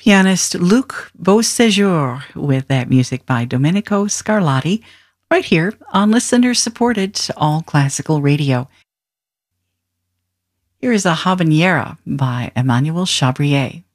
Pianist Luc Beauséjour with that music by Domenico Scarlatti, right here on listener-supported All Classical Radio. Here is a habanera by Emmanuel Chabrier.